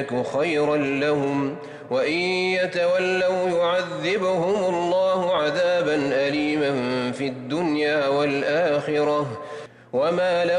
يك خيرا لهم، وإن يتولوا يعذبهم الله عذابا أليما في الدنيا والآخرة، وما لهم